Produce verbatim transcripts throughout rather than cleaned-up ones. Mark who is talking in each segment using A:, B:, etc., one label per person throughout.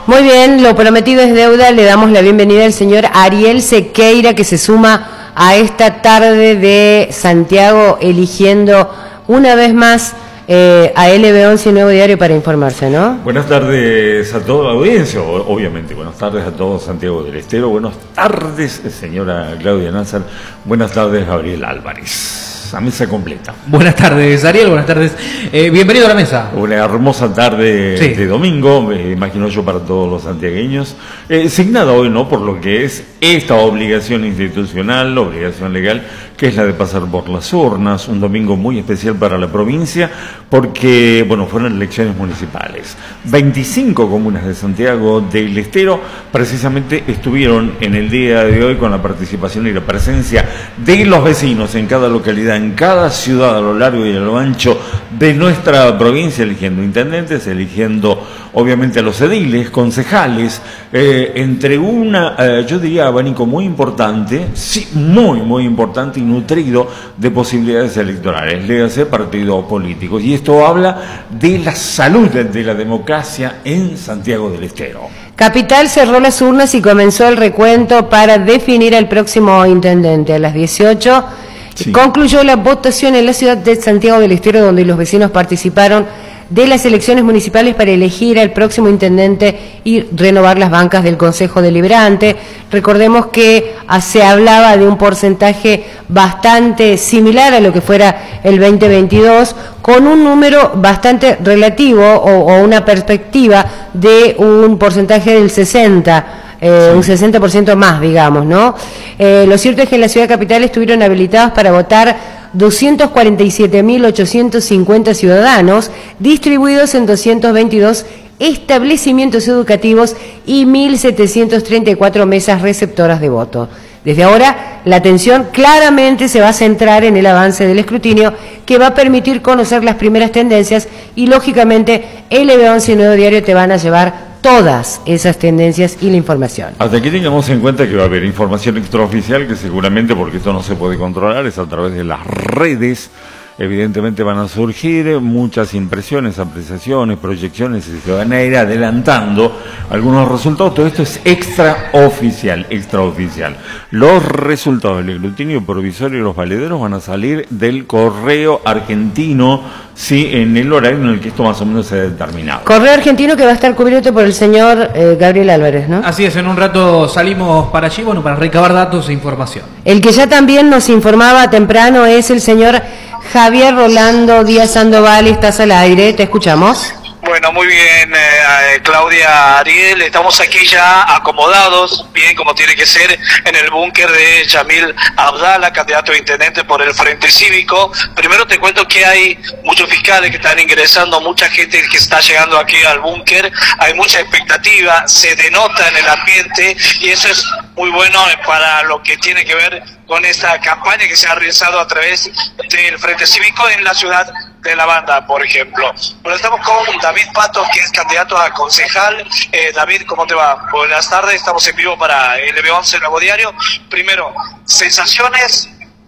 A: Muy bien, lo prometido es deuda. Le damos la bienvenida al señor Ariel Sequeira, que se suma a esta tarde de Santiago, eligiendo una vez más eh, a L B once y Nuevo Diario para informarse, ¿no?
B: Buenas tardes a toda la audiencia, obviamente. Buenas tardes a todos, Santiago del Estero. Buenas tardes, señora Claudia Nazar. Buenas tardes, Gabriel Álvarez. A mesa completa.
C: Buenas tardes, Ariel, buenas tardes. Eh, bienvenido a la mesa.
B: Una hermosa tarde sí. de domingo, me imagino yo, para todos los santiagueños. Eh, signada hoy, ¿no?, por lo que es esta obligación institucional, obligación legal, que es la de pasar por las urnas. Un domingo muy especial para la provincia, porque, bueno, fueron elecciones municipales. veinticinco comunas de Santiago del Estero precisamente estuvieron en el día de hoy con la participación y la presencia de los vecinos en cada localidad, en cada ciudad a lo largo y a lo ancho de nuestra provincia, eligiendo intendentes, eligiendo obviamente a los ediles, concejales, eh, entre una, eh, yo diría, abanico muy importante, sí, muy, muy importante y nutrido de posibilidades electorales, léase partidos políticos. Y esto habla de la salud de la democracia en Santiago del Estero.
A: Capital cerró las urnas y comenzó el recuento para definir al próximo intendente. A las dieciocho sí. concluyó la votación en la ciudad de Santiago del Estero, donde los vecinos participaron de las elecciones municipales para elegir al próximo intendente y renovar las bancas del Consejo Deliberante. Recordemos que se hablaba de un porcentaje bastante similar a lo que fuera el veinte veintidós, con un número bastante relativo o, o una perspectiva de un porcentaje del sesenta. Eh, sí. Un sesenta por ciento más, digamos, ¿no? Eh, lo cierto es que en la ciudad capital estuvieron habilitados para votar doscientos cuarenta y siete mil ochocientos cincuenta ciudadanos, distribuidos en doscientos veintidós establecimientos educativos y mil setecientas treinta y cuatro mesas receptoras de voto. Desde ahora, la atención claramente se va a centrar en el avance del escrutinio, que va a permitir conocer las primeras tendencias y, lógicamente, L B once y Nuevo Diario te van a llevar todas esas tendencias y la información.
B: Hasta aquí tengamos en cuenta que va a haber información extraoficial, que seguramente, porque esto no se puede controlar, es a través de las redes. Evidentemente van a surgir muchas impresiones, apreciaciones, proyecciones, y se van a ir adelantando algunos resultados. Todo esto es extraoficial, extraoficial. Los resultados del escrutinio provisorio y los valederos van a salir del correo argentino, sí, en el horario en el que esto más o menos se ha determinado.
A: Correo argentino que va a estar cubierto por el señor eh, Gabriel Álvarez, ¿no?
C: Así es, en un rato salimos para allí, bueno, para recabar datos e información.
A: El que ya también nos informaba temprano es el señor Javier Rolando Díaz Sandoval. Estás al aire, te escuchamos.
D: Bueno, muy bien, eh, Claudia, Ariel, estamos aquí ya acomodados, bien como tiene que ser, en el búnker de Yamil Abdala, candidato a intendente por el Frente Cívico. Primero te cuento que hay muchos fiscales que están ingresando, mucha gente que está llegando aquí al búnker, hay mucha expectativa, se denota en el ambiente y eso es muy bueno para lo que tiene que ver con esta campaña que se ha realizado a través del Frente Cívico en la ciudad de La Banda, por ejemplo. Bueno, estamos con David Patos, que es candidato a concejal. Eh, David, ¿cómo te va? Buenas tardes, estamos en vivo para L B once Nuevo Diario. Primero, sensaciones,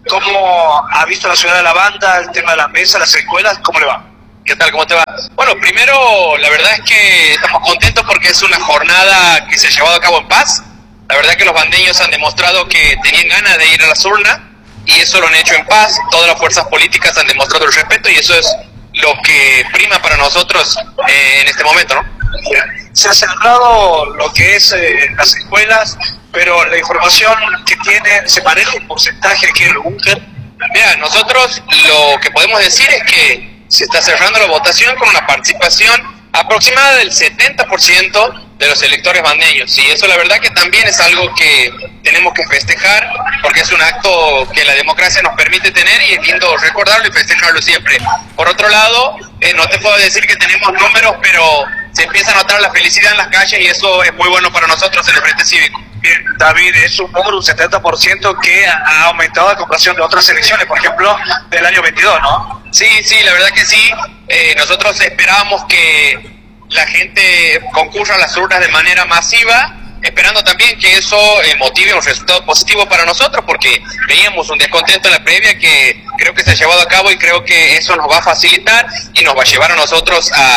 D: ¿cómo ha visto la ciudad de La Banda, el tema de las mesas, las escuelas? ¿Cómo le va?
E: ¿Qué tal? ¿Cómo te va? Bueno, primero, la verdad es que estamos contentos porque es una jornada que se ha llevado a cabo en paz. La verdad que los bandeños han demostrado que tenían ganas de ir a las urnas y eso lo han hecho en paz. Todas las fuerzas políticas han demostrado el respeto y eso es lo que prima para nosotros eh, en este momento, ¿no?
D: Se ha cerrado lo que es eh, las escuelas, pero la información que tiene, ¿se maneja un porcentaje aquí en el búnker?
E: Mira, nosotros lo que podemos decir es que se está cerrando la votación con una participación aproximada del setenta por ciento de los electores bandeños, y eso la verdad que también es algo que tenemos que festejar, porque es un acto que la democracia nos permite tener y es lindo recordarlo y festejarlo siempre. Por otro lado, eh, no te puedo decir que tenemos números, pero se empieza a notar la felicidad en las calles y eso es muy bueno para nosotros en el Frente Cívico.
D: Bien, David, es un número, un setenta por ciento que ha aumentado a comparación de otras elecciones, por ejemplo, del año veintidós, ¿no?
E: Sí, sí, la verdad que sí. Eh, nosotros esperábamos que la gente concurra a las urnas de manera masiva, esperando también que eso eh, motive un resultado positivo para nosotros, porque veíamos un descontento en la previa que creo que se ha llevado a cabo y creo que eso nos va a facilitar y nos va a llevar a nosotros a, a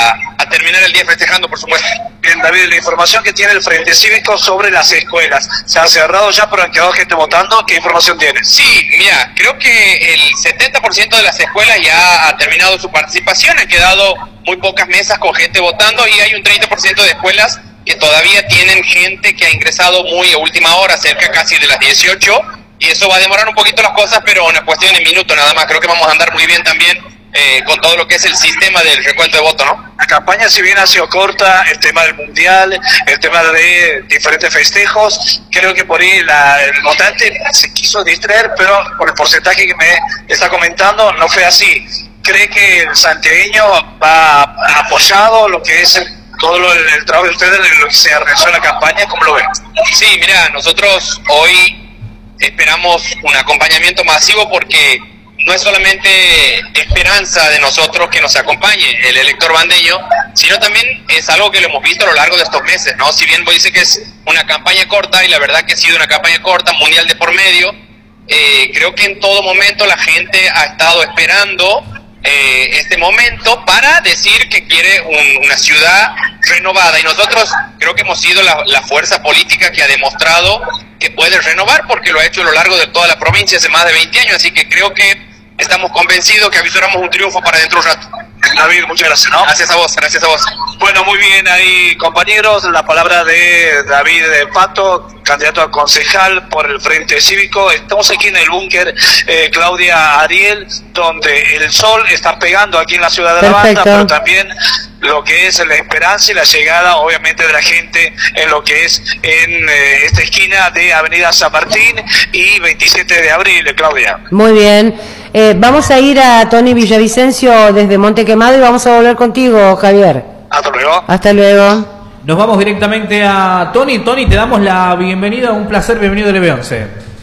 E: para terminar el día festejando, por supuesto.
D: Bien, David, la información que tiene el Frente Cívico sobre las escuelas. ¿Se han cerrado ya, pero han quedado gente votando? ¿Qué información tiene?
E: Sí, mira, creo que el setenta por ciento de las escuelas ya ha terminado su participación, han quedado muy pocas mesas con gente votando y hay un treinta por ciento de escuelas que todavía tienen gente que ha ingresado muy a última hora, cerca casi de las dieciocho, y eso va a demorar un poquito las cosas, pero una cuestión de minutos nada más. Creo que vamos a andar muy bien también eh, con todo lo que es el sistema del recuento de voto, ¿no?
D: La campaña, si bien ha sido corta, el tema del mundial, el tema de diferentes festejos, creo que por ahí la, el votante se quiso distraer, pero por el porcentaje que me está comentando, no fue así. ¿Cree que el santiagueño va apoyado lo que es el, todo lo, el, el trabajo de ustedes, lo que se realizó en la campaña? ¿Cómo lo ven?
E: Sí, mira, nosotros hoy esperamos un acompañamiento masivo porque no es solamente esperanza de nosotros que nos acompañe el elector bandeño, sino también es algo que lo hemos visto a lo largo de estos meses, ¿no? Si bien vos dices que es una campaña corta, y la verdad que ha sido una campaña corta, mundial de por medio, eh, creo que en todo momento la gente ha estado esperando eh, este momento para decir que quiere un, una ciudad renovada, y nosotros creo que hemos sido la, la fuerza política que ha demostrado que puede renovar, porque lo ha hecho a lo largo de toda la provincia hace más de veinte años, así que creo que estamos convencidos que avisoramos un triunfo para dentro de un rato.
D: David, muchas gracias, ¿no?
E: Gracias a vos, gracias a vos.
D: Bueno, muy bien ahí, compañeros, la palabra de David Pato, candidato a concejal por el Frente Cívico. Estamos aquí en el búnker eh, Claudia Ariel, donde el sol está pegando aquí en la ciudad de La Banda, pero también lo que es la esperanza y la llegada, obviamente, de la gente en lo que es en eh, esta esquina de Avenida San Martín y veintisiete de abril, Claudia.
A: Muy bien. Eh, vamos a ir a Tony Villavicencio desde Monte Quemado y vamos a volver contigo, Javier.
D: Hasta luego.
A: Hasta luego.
C: Nos vamos directamente a Tony. Tony, te damos la bienvenida, un placer, bienvenido al B once.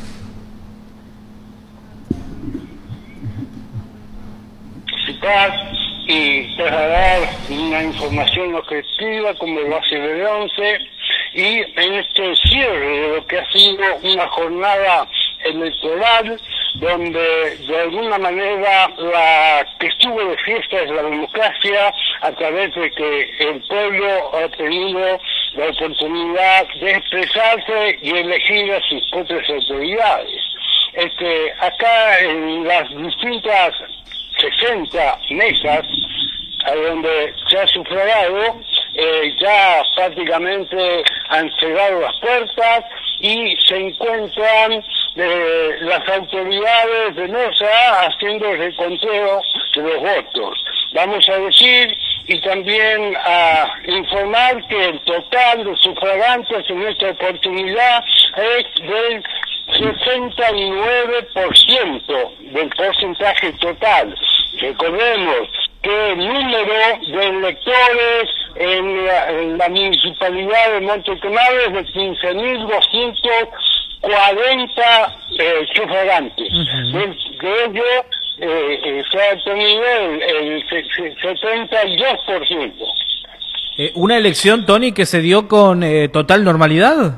F: Y trasladar una información objetiva como lo hace el B once, y en este cierre de lo que ha sido una jornada electoral donde de alguna manera la que estuvo de fiesta es la democracia, a través de que el pueblo ha tenido la oportunidad de expresarse y elegir a sus propias autoridades. Este, acá en las distintas sesenta mesas a donde se ha sufragado, eh, ya prácticamente han cerrado las puertas y se encuentran eh, las autoridades de mesa haciendo el reconteo de los votos. Vamos a decir y también a informar que el total de sufragantes en esta oportunidad es del sesenta y nueve por ciento del porcentaje total. Recordemos que el número de electores en la, en la municipalidad de Monte Quemado es de quince mil doscientos cuarenta eh, sufragantes. Uh-huh. De, de ello eh, eh, se ha obtenido el, el setenta y dos por ciento.
C: Eh, ¿Una elección, Tony, que se dio con eh, total normalidad?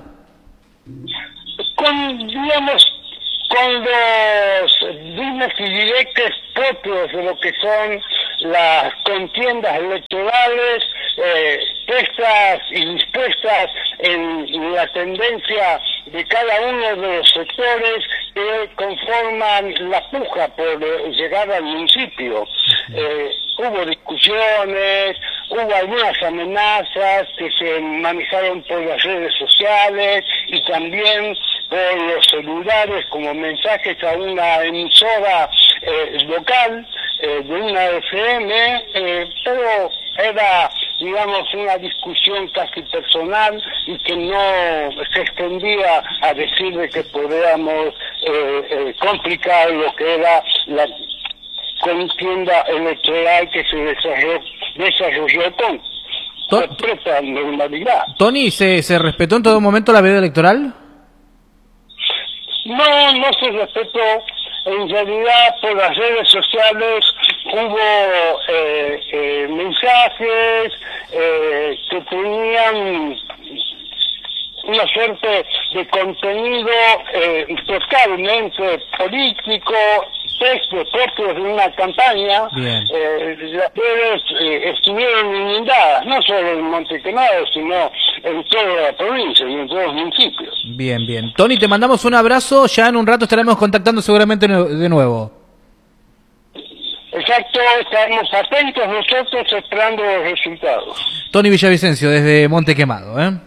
F: Con, digamos, con los dimes y directos propios de lo que son las contiendas electorales, eh, puestas y dispuestas en la tendencia de cada uno de los sectores que conforman la puja por llegar al municipio. Eh, hubo discusiones, hubo algunas amenazas que se manejaron por las redes sociales y también por los celulares como mensajes a una emisora eh, local eh, de una F M, eh, pero era, digamos, una discusión casi personal y que no se extendía a decir de que podíamos eh, eh, complicar lo que era la contienda electoral que se desarrolló, desarrolló con completa normalidad.
C: Tony, ¿se, ¿se respetó en todo momento la veda electoral?
F: No, no se respetó. En realidad, por las redes sociales hubo eh, eh, mensajes eh, que tenían una suerte de contenido eh, totalmente político, textos propios de una campaña, eh, las redes eh, estuvieron inundadas, no solo en Monte Quemado, sino en toda la provincia y en todos los municipios.
C: Bien, bien. Tony, te mandamos un abrazo, ya en un rato estaremos contactando seguramente de nuevo.
F: Exacto, estamos atentos nosotros esperando los resultados.
C: Tony Villavicencio, desde Monte Quemado, ¿eh?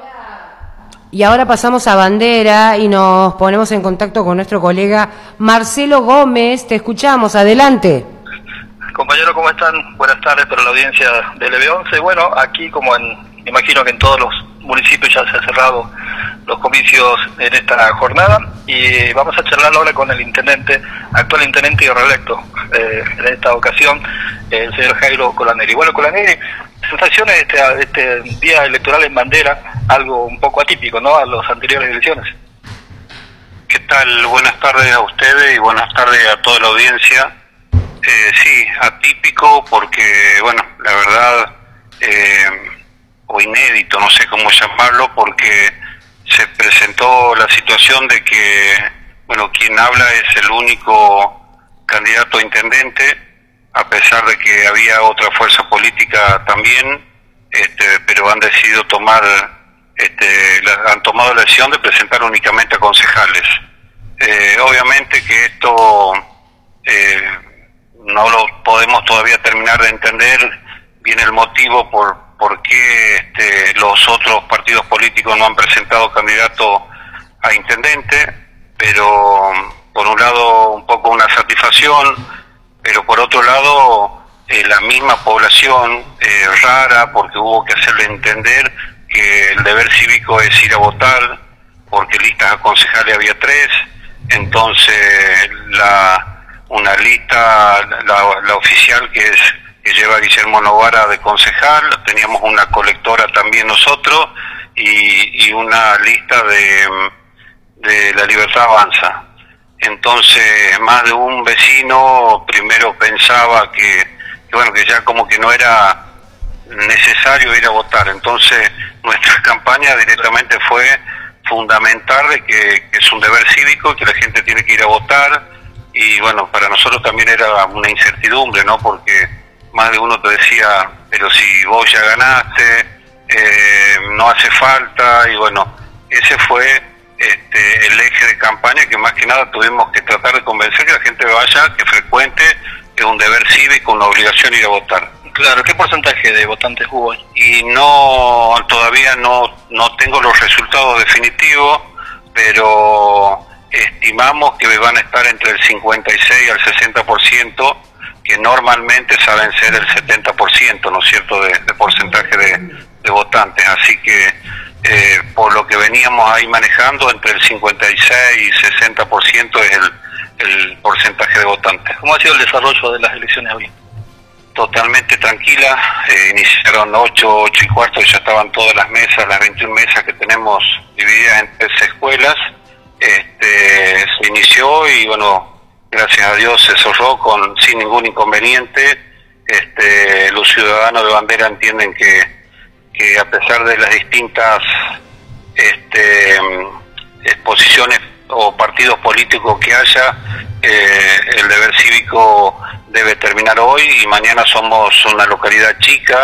A: Y ahora pasamos a Bandera y nos ponemos en contacto con nuestro colega Marcelo Gómez. Te escuchamos, adelante.
G: Compañero, ¿cómo están? Buenas tardes para la audiencia del L B once. Bueno, aquí como en, me imagino que en todos los municipios ya se han cerrado los comicios en esta jornada y vamos a charlar ahora con el intendente, actual intendente y reelecto eh, en esta ocasión, el señor Jairo Colaneri. Bueno, Colaneri, sensaciones de este, este día electoral en Bandera, algo un poco atípico, ¿no?, a las anteriores elecciones.
H: ¿Qué tal? Buenas tardes a ustedes y buenas tardes a toda la audiencia. Eh, sí, atípico porque, bueno, la verdad, eh, o inédito, no sé cómo llamarlo, porque se presentó la situación de que, bueno, quien habla es el único candidato a intendente, a pesar de que había otra fuerza política también, este, pero han decidido tomar, este, la, han tomado la decisión de presentar únicamente a concejales. Eh, obviamente que esto eh, no lo podemos todavía terminar de entender bien el motivo por, por qué este, los otros partidos políticos no han presentado candidato a intendente, pero por un lado un poco una satisfacción, pero por otro lado eh, la misma población eh, rara, porque hubo que hacerle entender que el deber cívico es ir a votar, porque listas a concejales había tres, entonces la una lista, la, la oficial que es que lleva a Guillermo Novara de concejal, teníamos una colectora también nosotros y, y una lista de, de La Libertad Avanza. Entonces más de un vecino primero pensaba que, que bueno, que ya como que no era necesario ir a votar, entonces nuestra campaña directamente fue fundamentar de que, que es un deber cívico y que la gente tiene que ir a votar, y bueno, para nosotros también era una incertidumbre, ¿no?, porque más de uno te decía, pero si vos ya ganaste, eh, no hace falta, y bueno, ese fue este, el eje de campaña que más que nada tuvimos que tratar de convencer que la gente vaya, que frecuente, que es un deber cívico, una obligación ir a votar.
G: Claro, ¿qué porcentaje de votantes hubo?
H: Y no, todavía no, no tengo los resultados definitivos, pero estimamos que van a estar entre el cincuenta y seis al sesenta por ciento, que normalmente saben ser el setenta por ciento, ¿no es cierto?, de, de porcentaje de, de votantes. Así que eh, por lo que veníamos ahí manejando, entre el cincuenta y seis y sesenta por ciento es el, el porcentaje de votantes.
G: ¿Cómo ha sido el desarrollo de las elecciones hoy?
H: Totalmente tranquila, eh, iniciaron ocho, ocho y cuarto, ya estaban todas las mesas, las veintiuna mesas que tenemos divididas en tres escuelas. Este, se inició y bueno, gracias a Dios se cerró con sin ningún inconveniente. Este, los ciudadanos de Bandera entienden que, que a pesar de las distintas este, exposiciones o partidos políticos que haya, eh, el deber cívico debe terminar hoy, y mañana somos una localidad chica